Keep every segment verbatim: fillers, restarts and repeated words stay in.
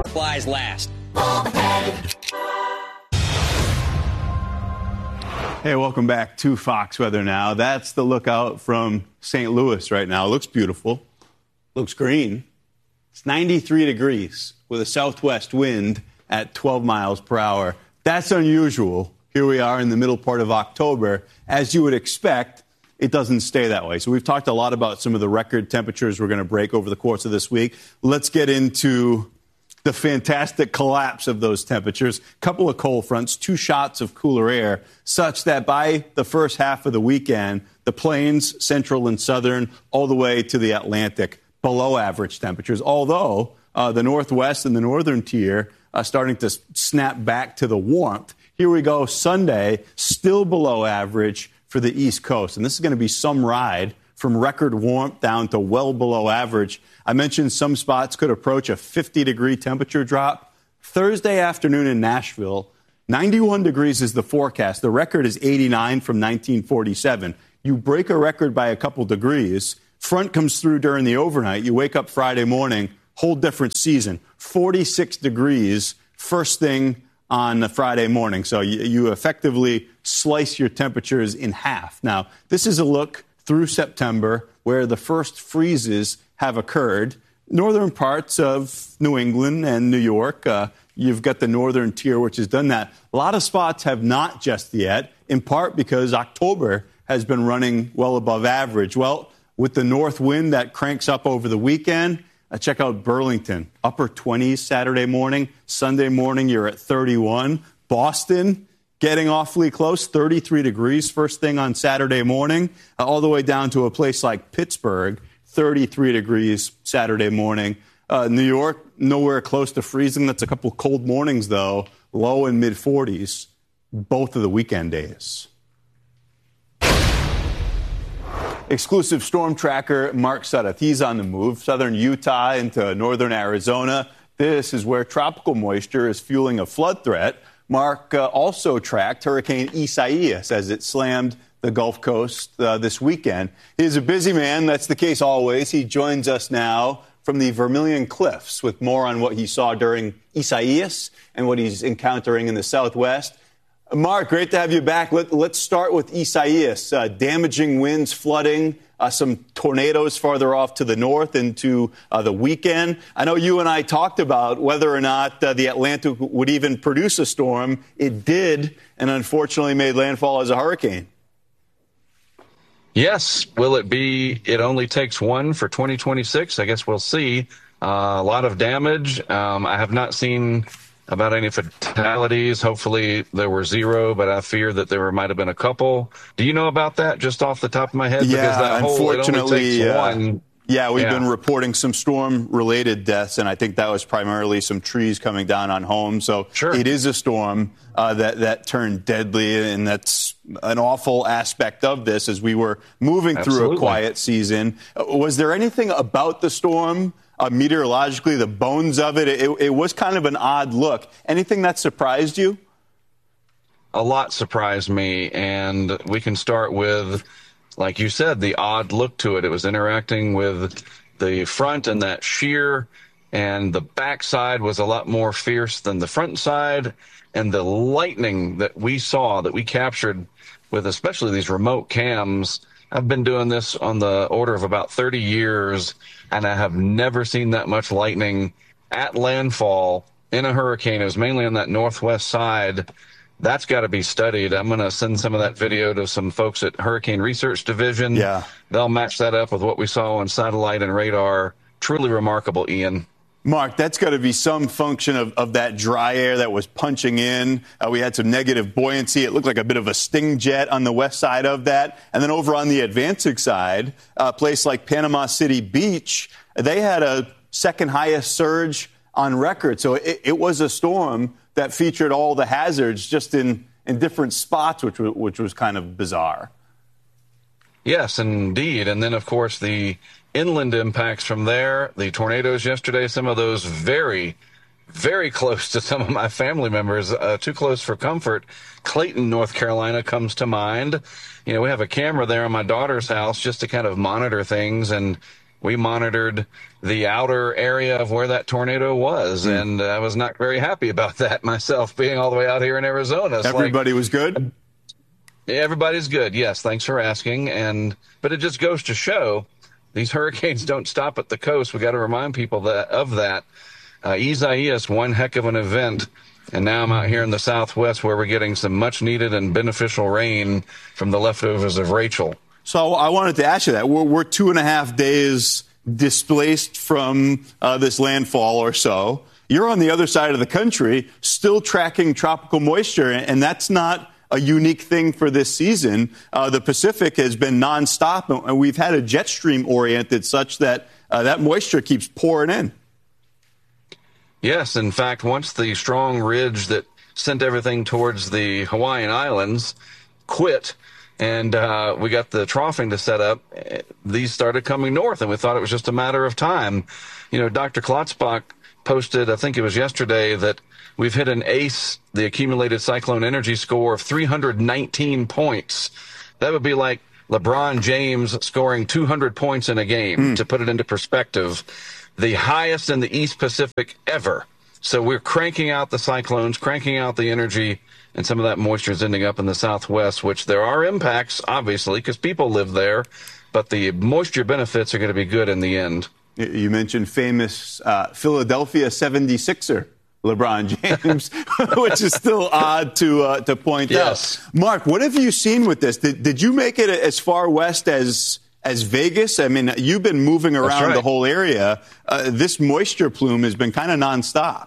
flies last. Hey, welcome back to Fox Weather Now. That's the lookout from Saint Louis right now. It looks beautiful. Looks green. It's ninety-three degrees with a southwest wind at twelve miles per hour. That's unusual. Here we are in the middle part of October. As you would expect, it doesn't stay that way. So we've talked a lot about some of the record temperatures we're going to break over the course of this week. Let's get into the fantastic collapse of those temperatures. Couple of cold fronts, two shots of cooler air, such that by the first half of the weekend, the plains, central and southern, all the way to the Atlantic, below average temperatures. Although uh, the northwest and the northern tier are starting to snap back to the warmth. Here we go, Sunday, still below average for the East Coast. And this is going to be some ride from record warmth down to well below average. I mentioned some spots could approach a fifty-degree temperature drop. Thursday afternoon in Nashville, ninety-one degrees is the forecast. The record is eighty-nine from nineteen forty-seven. You break a record by a couple degrees, front comes through during the overnight, you wake up Friday morning, whole different season. forty-six degrees first thing on the Friday morning. So you, you effectively slice your temperatures in half. Now, this is a look through September where the first freezes have occurred. Northern parts of New England and New York, uh, you've got the northern tier, which has done that. A lot of spots have not just yet, in part because October has been running well above average. Well, with the north wind that cranks up over the weekend, uh, check out Burlington, upper twenties Saturday morning. Sunday morning, you're at thirty-one. Boston, getting awfully close, thirty-three degrees first thing on Saturday morning, uh, all the way down to a place like Pittsburgh, thirty-three degrees Saturday morning. Uh, New York, nowhere close to freezing. That's a couple cold mornings, though, low and mid forties, both of the weekend days. Exclusive storm tracker Mark Sudduth. He's on the move. Southern Utah into northern Arizona. This is where tropical moisture is fueling a flood threat. Mark uh, also tracked Hurricane Isaias as it slammed the Gulf Coast uh, this weekend. He's a busy man. That's the case always. He joins us now from the Vermilion Cliffs with more on what he saw during Isaias and what he's encountering in the Southwest. Mark, great to have you back. Let, let's start with Isaias. Uh, damaging winds, flooding, uh, some tornadoes farther off to the north into uh, the weekend. I know you and I talked about whether or not uh, the Atlantic would even produce a storm. It did, and unfortunately made landfall as a hurricane. Yes. Will it be, it only takes one for twenty twenty-six? I guess we'll see. Uh, a lot of damage. Um, I have not seen about any fatalities. Hopefully there were zero, but I fear that there might have been a couple. Do you know about that just off the top of my head? Yeah, because that whole, unfortunately, it only takes uh, one. Yeah, we've yeah. been reporting some storm-related deaths, and I think that was primarily some trees coming down on homes. So sure. It is a storm uh, that, that turned deadly, and that's an awful aspect of this as we were moving Absolutely. through a quiet season. Uh, was there anything about the storm, uh, meteorologically, the bones of it? it? It was kind of an odd look. Anything that surprised you? A lot surprised me, and we can start with, like you said, the odd look to it. It was interacting with the front and that shear, and the backside was a lot more fierce than the front side. And the lightning that we saw, that we captured with especially these remote cams, I've been doing this on the order of about thirty years, and I have never seen that much lightning at landfall in a hurricane. It was mainly on that northwest side. That's got to be studied. I'm going to send some of that video to some folks at Hurricane Research Division. Yeah. They'll match that up with what we saw on satellite and radar. Truly remarkable, Ian. Mark, that's got to be some function of, of that dry air that was punching in. Uh, we had some negative buoyancy. It looked like a bit of a sting jet on the west side of that. And then over on the Atlantic side, a place like Panama City Beach, they had a second highest surge on record. So it, it was a storm that featured all the hazards just in, in different spots, which, which was kind of bizarre. Yes, indeed. And then, of course, the inland impacts from there, the tornadoes yesterday, some of those very, very close to some of my family members, uh, too close for comfort. Clayton, North Carolina comes to mind. You know, we have a camera there on my daughter's house just to kind of monitor things, and we monitored the outer area of where that tornado was, mm. and I was not very happy about that myself, being all the way out here in Arizona. It's Everybody like, was good? Everybody's good, yes. Thanks for asking. And but it just goes to show these hurricanes don't stop at the coast. We got to remind people that of that. Uh, Isaias, one heck of an event. And now I'm out here in the Southwest where we're getting some much needed and beneficial rain from the leftovers of Rachel. So I wanted to ask you that. We're, we're two and a half days displaced from uh, this landfall or so. You're on the other side of the country still tracking tropical moisture, and that's not a unique thing for this season. Uh, the Pacific has been nonstop, and we've had a jet stream oriented such that uh, that moisture keeps pouring in. Yes, in fact, once the strong ridge that sent everything towards the Hawaiian Islands quit, and uh, we got the troughing to set up, these started coming north, and we thought it was just a matter of time. You know, Doctor Klotzbach posted, I think it was yesterday, that we've hit an ACE, the accumulated cyclone energy score, of three hundred nineteen points. That would be like LeBron James scoring two hundred points in a game, mm. to put it into perspective. The highest in the East Pacific ever. So we're cranking out the cyclones, cranking out the energy, and some of that moisture is ending up in the Southwest, which there are impacts, obviously, because people live there, but the moisture benefits are going to be good in the end. You mentioned famous uh, Philadelphia seventy-sixer LeBron James, which is still odd to uh, to point yes. out. Mark, what have you seen with this? Did, did you make it as far west as as Vegas? I mean, you've been moving around right. the whole area. Uh, this moisture plume has been kind of nonstop.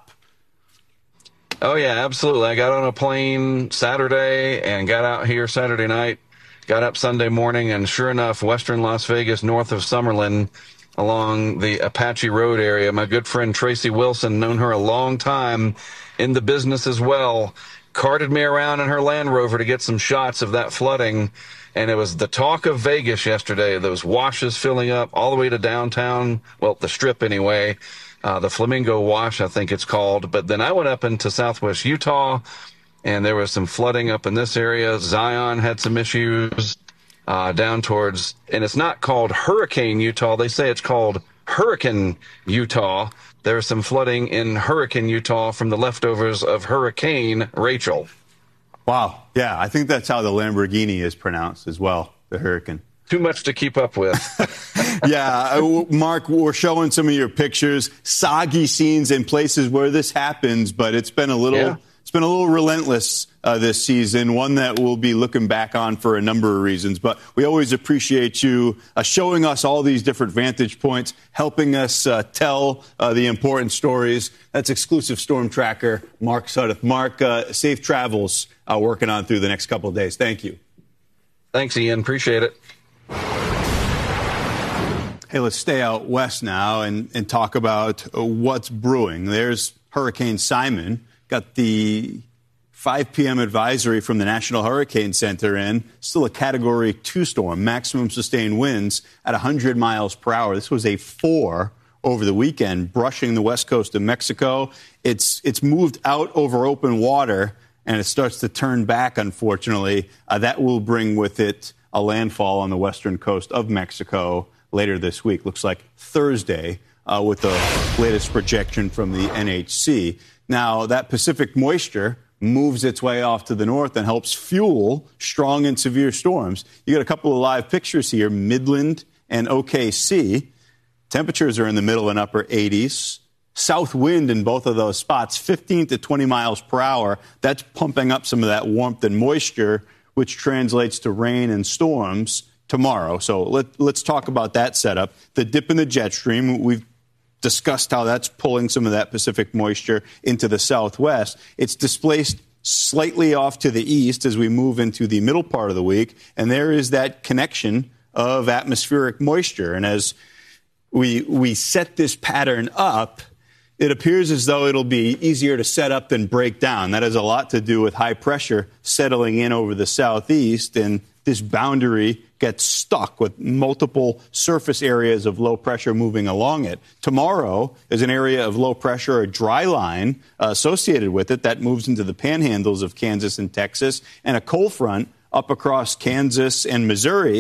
Oh, yeah, absolutely. I got on a plane Saturday and got out here Saturday night, got up Sunday morning, and sure enough, western Las Vegas, north of Summerlin, along the Apache Road area, my good friend Tracy Wilson, known her a long time in the business as well, carted me around in her Land Rover to get some shots of that flooding. And it was the talk of Vegas yesterday, those washes filling up all the way to downtown, well, the Strip anyway, uh, the Flamingo Wash, I think it's called. But then I went up into southwest Utah, and there was some flooding up in this area. Zion had some issues uh, down towards, and it's not called Hurricane Utah. They say it's called Hurricane Utah. There was some flooding in Hurricane Utah from the leftovers of Hurricane Rachel. Wow. Yeah, I think that's how the Lamborghini is pronounced as well, the Hurricane. Too much to keep up with. Yeah, Mark, we're showing some of your pictures, soggy scenes in places where this happens, but it's been a little yeah. it's been a little relentless uh, this season, one that we'll be looking back on for a number of reasons. But we always appreciate you uh, showing us all these different vantage points, helping us uh, tell uh, the important stories. That's exclusive Storm Tracker, Mark Sudduth. Mark, uh, safe travels uh, working on through the next couple of days. Thank you. Thanks, Ian. Appreciate it. Hey, let's stay out west now and, and talk about uh, what's brewing. There's Hurricane Simon. Got the five p.m. advisory from the National Hurricane Center in. Still a Category two storm, maximum sustained winds at one hundred miles per hour. This was a four over the weekend, brushing the west coast of Mexico. It's it's moved out over open water, and it starts to turn back, unfortunately. Uh, that will bring with it a landfall on the western coast of Mexico later this week. Looks like Thursday uh, with the latest projection from the N H C. Now, that Pacific moisture moves its way off to the north and helps fuel strong and severe storms. You got a couple of live pictures here, Midland and O K C. Temperatures are in the middle and upper eighties. South wind in both of those spots, fifteen to twenty miles per hour. That's pumping up some of that warmth and moisture, which translates to rain and storms tomorrow. So let, let's talk about that setup. The dip in the jet stream, we've discussed how that's pulling some of that Pacific moisture into the southwest. It's displaced slightly off to the east as we move into the middle part of the week, and there is that connection of atmospheric moisture. And as we we set this pattern up, it appears as though it'll be easier to set up than break down. That has a lot to do with high pressure settling in over the southeast, and this boundary gets stuck with multiple surface areas of low pressure moving along it. Tomorrow is an area of low pressure, a dry line uh, associated with it that moves into the panhandles of Kansas and Texas, and a cold front up across Kansas and Missouri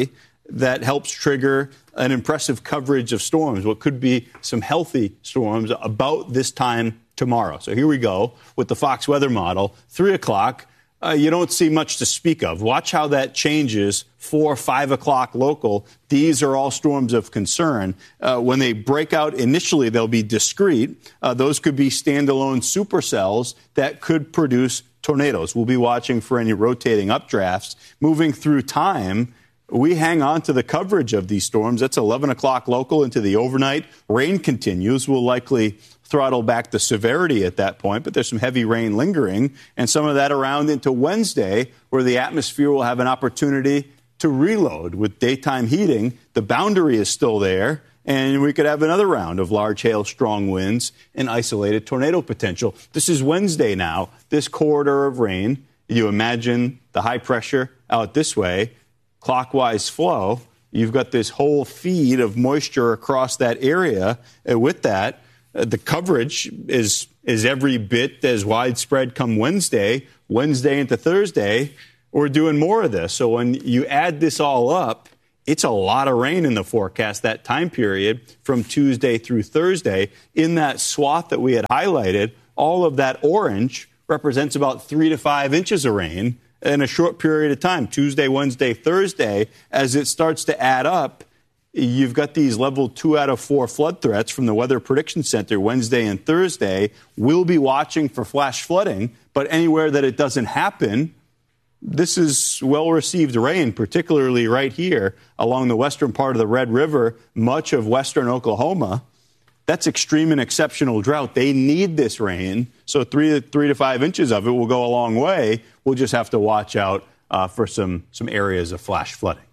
that helps trigger an impressive coverage of storms, what could be some healthy storms about this time tomorrow. So here we go with the Fox weather model. Three o'clock, uh, you don't see much to speak of. Watch how that changes. Four, five o'clock local. These are all storms of concern. Uh, when they break out initially, they'll be discrete. Uh, those could be standalone supercells that could produce tornadoes. We'll be watching for any rotating updrafts. Moving through time, we hang on to the coverage of these storms. That's eleven o'clock local into the overnight. Rain continues. We'll likely throttle back the severity at that point, but there's some heavy rain lingering, and some of that around into Wednesday, where the atmosphere will have an opportunity to reload with daytime heating. The boundary is still there, and we could have another round of large hail, strong winds, and isolated tornado potential. This is Wednesday now. This corridor of rain, you imagine the high pressure out this way, clockwise flow. You've got this whole feed of moisture across that area. And with that, uh, the coverage is is every bit as widespread come Wednesday. Wednesday into Thursday, we're doing more of this. So when you add this all up, it's a lot of rain in the forecast, that time period from Tuesday through Thursday. In that swath that we had highlighted, all of that orange represents about three to five inches of rain in a short period of time, Tuesday, Wednesday, Thursday. As it starts to add up, you've got these level two out of four flood threats from the Weather Prediction Center Wednesday and Thursday. We'll be watching for flash flooding, but anywhere that it doesn't happen, this is well-received rain, particularly right here along the western part of the Red River, much of western Oklahoma. That's extreme and exceptional drought. They need this rain, so three to, three to five inches of it will go a long way. We'll just have to watch out uh, for some, some areas of flash flooding.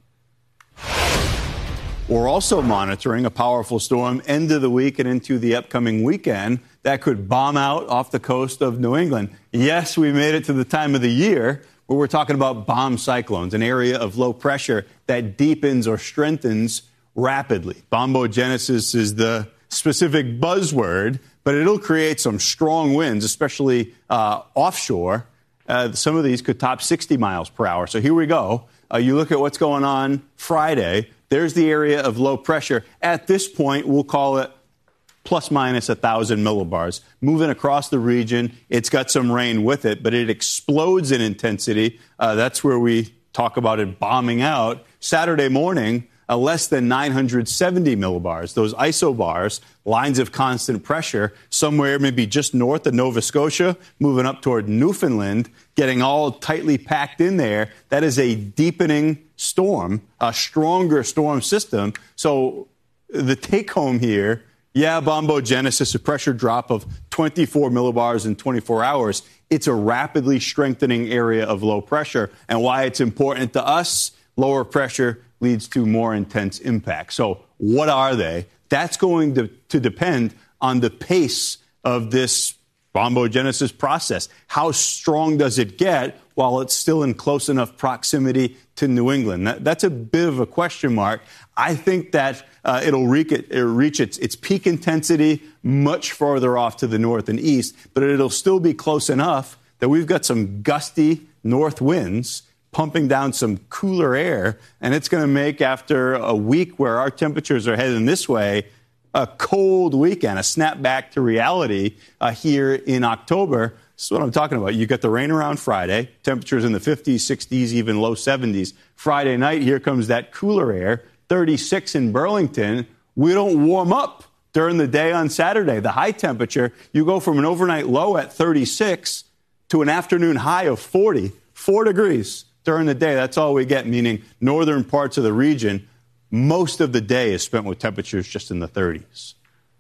We're also monitoring a powerful storm end of the week and into the upcoming weekend that could bomb out off the coast of New England. Yes, we made it to the time of the year where we're talking about bomb cyclones, an area of low pressure that deepens or strengthens rapidly. Bombogenesis is the specific buzzword, but it'll create some strong winds, especially uh, offshore. Uh, some of these could top sixty miles per hour. So here we go. Uh, you look at what's going on Friday. There's the area of low pressure. At this point, we'll call it plus minus one thousand millibars. Moving across the region, it's got some rain with it, but it explodes in intensity. Uh, that's where we talk about it bombing out. Saturday morning, uh, less than nine hundred seventy millibars. Those isobars, lines of constant pressure, somewhere maybe just north of Nova Scotia, moving up toward Newfoundland, getting all tightly packed in there. That is a deepening storm, a stronger storm system. So the take home here, yeah, bombogenesis, a pressure drop of twenty-four millibars in twenty-four hours. It's a rapidly strengthening area of low pressure. And why it's important to us, lower pressure leads to more intense impact. So what are they? That's going to, to depend on the pace of this bombogenesis process. How strong does it get while it's still in close enough proximity to New England? That, that's a bit of a question mark. I think that uh, it'll reach, it, it'll reach its, its peak intensity much farther off to the north and east, but it'll still be close enough that we've got some gusty north winds pumping down some cooler air, and it's going to make, after a week where our temperatures are heading this way, a cold weekend, a snap back to reality uh, here in October. This is what I'm talking about. You got the rain around Friday, temperatures in the fifties, sixties, even low seventies. Friday night, here comes that cooler air, thirty-six in Burlington. We don't warm up during the day on Saturday. The high temperature, you go from an overnight low at thirty-six to an afternoon high of forty, four degrees during the day. That's all we get, meaning northern parts of the region, most of the day is spent with temperatures just in the thirties.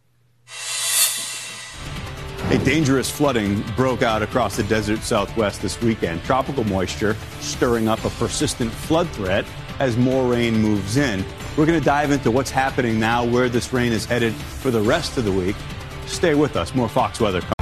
A dangerous flooding broke out across the desert Southwest this weekend. Tropical moisture stirring up a persistent flood threat as more rain moves in. We're going to dive into what's happening now, where this rain is headed for the rest of the week. Stay with us. More Fox Weather.